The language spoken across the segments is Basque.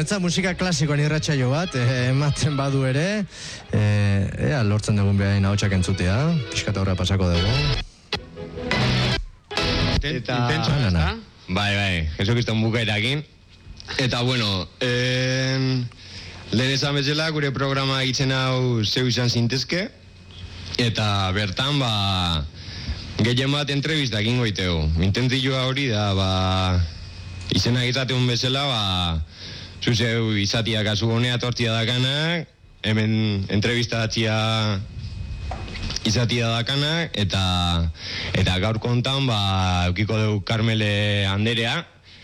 Guretza musika klasikoan irratsaio bat, ematen badu ere, lortzen dugun behain ahotsak entzutea, pixkata horra pasako dugu. Eta... Bai, Jesukriston bukaerakin. Eta, bueno, lehen esan bezala, gure programa egiten hau zeu izan zintezke, eta bertan, gehien bat entrevistak ingo iteu. Intentzioa hori da, izena izateun bezala, zuzeu izatia kasu honea tortia dakanak, hemen entrevistatzia izatia dakanak, eta gaur kontan, eukiko dugu Carmele Anderea,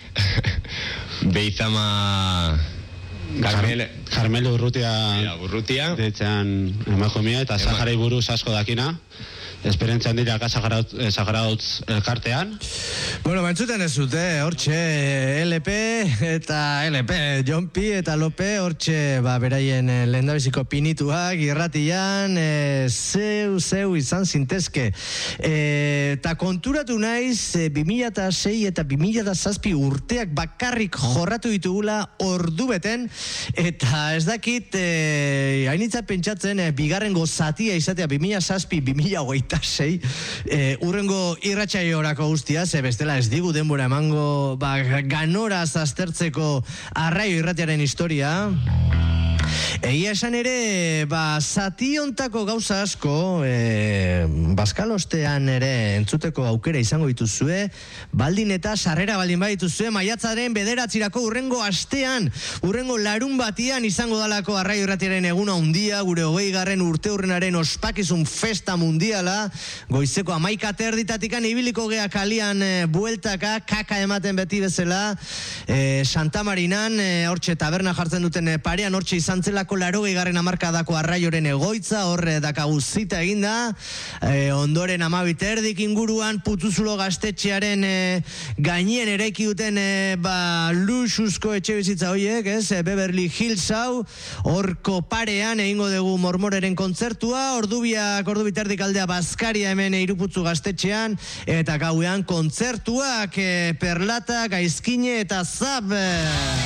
Beizama... Carmelo Urrutia. Deitzean emakumea, eta Saharai buruz asko dakina. Esperientzian dira Saharautz elkartean. Bueno, entzuten ez dute, hortxe LP eta LP, Jonpi eta Lope, hortxe beraien lehendabiziko pinituak, irratian, zeu izan zintezke. Eta konturatu naiz, 2006 eta 2007 urteak bakarrik jorratu ditugula ordu beten, eta ez dakit, hainitza pentsatzen, bigarrengo zatia izatea 2007-2008, urrengo irratsaioorako guztia, ze bestela ez digu denbora emango ganoraz aztertzeko Arraio Irratiaren historia. Egia esan ere, zati hontako gauza asko, Bazkalostean ere entzuteko aukera izango dituzue, baldin eta sarrera baldin badituzue, maiatzaren 9 urrengo astean, urrengo larun batian izango dalako Arraio Irratiaren eguna handia, gure 20. urteurrenaren ospakizun festa mundiala, goizeko 11:30 ibiliko gea kalian bueltaka, kaka ematen beti bezala, Santa Marinan, hortxe taberna jartzen duten parean, hortxe izan zelako 80. hamarkadako Arraioren egoitza, horre dakagu zita eginda, ondoren 12:30 inguruan Putuzulo gaztetxearen gainien eraiki duten luxuzko etxe bizitza horiek, Beverly Hills hau, horko parean egingo dugu Mormoreren kontzertua, ordubiak, 12:30 aldea Bazkaria hemen Iruputzu gaztetxean, eta gauean kontzertuak, Perlata, Gaizkine eta Zab.